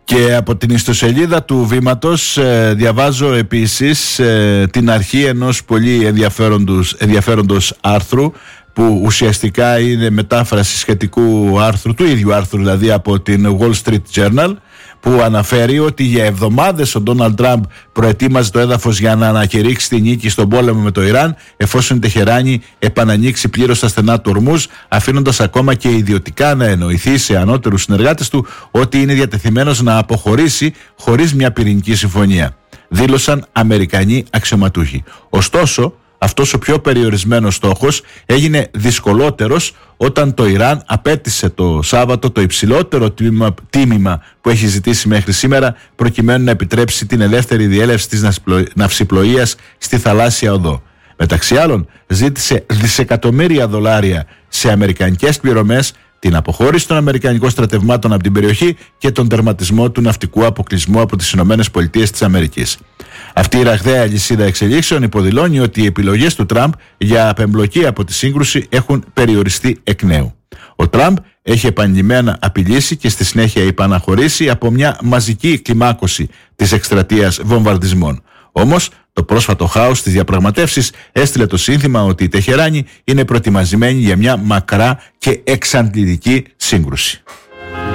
Και από την ιστοσελίδα του Βήματος διαβάζω επίσης την αρχή ενός πολύ ενδιαφέροντος άρθρου, που ουσιαστικά είναι μετάφραση σχετικού άρθρου, του ίδιου άρθρου δηλαδή, από την Wall Street Journal, που αναφέρει ότι για εβδομάδες ο Ντόναλντ Τραμπ προετοίμαζε το έδαφος για να ανακηρύξει τη νίκη στον πόλεμο με το Ιράν, εφόσον η Τεχεράνη επανανοίξει πλήρως τα στενά του Ορμούζ, αφήνοντας ακόμα και ιδιωτικά να εννοηθεί σε ανώτερους συνεργάτες του ότι είναι διατεθειμένος να αποχωρήσει χωρίς μια πυρηνική συμφωνία. Δήλωσαν Αμερικανοί αξιωματούχοι. Ωστόσο, αυτός ο πιο περιορισμένος στόχος έγινε δυσκολότερος όταν το Ιράν απέτησε το Σάββατο το υψηλότερο τίμημα που έχει ζητήσει μέχρι σήμερα, προκειμένου να επιτρέψει την ελεύθερη διέλευση της ναυσιπλοείας στη θαλάσσια οδό. Μεταξύ άλλων, ζήτησε δισεκατομμύρια δολάρια σε αμερικανικές πληρωμές, την αποχώρηση των αμερικανικών στρατευμάτων από την περιοχή και τον τερματισμό του ναυτικού αποκλεισμού από τις ΗΠΑ. Αυτή η ραγδαία λυσίδα εξελίξεων υποδηλώνει ότι οι επιλογές του Τραμπ για απεμπλοκή από τη σύγκρουση έχουν περιοριστεί εκ νέου. Ο Τραμπ έχει επανειλημμένα απειλήσει και στη συνέχεια υπαναχωρήσει από μια μαζική κλιμάκωση της εκστρατείας βομβαρδισμών. Όμως, το πρόσφατο χάος στις διαπραγματεύσεις έστειλε το σύνθημα ότι η Τεχεράνη είναι προετοιμασμένη για μια μακρά και εξαντλητική σύγκρουση.